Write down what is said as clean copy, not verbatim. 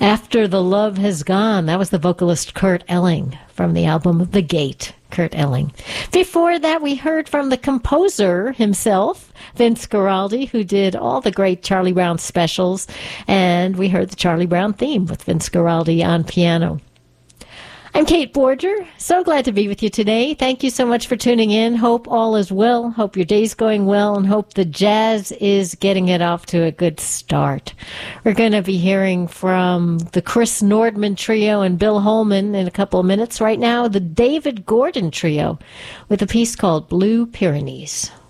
After the Love Has Gone. That was the vocalist Kurt Elling from the album The Gate. Kurt Elling. Before that, we heard from the composer himself, Vince Guaraldi, who did all the great Charlie Brown specials. And we heard the Charlie Brown theme with Vince Guaraldi on piano. I'm Kate Borger. So glad to be with you today. Thank you so much for tuning in. Hope all is well. Hope your day's going well, and hope the jazz is getting it off to a good start. We're going to be hearing from the Chris Nordman Trio and Bill Holman in a couple of minutes. Right now, the David Gordon Trio with a piece called Blue Pyrenees.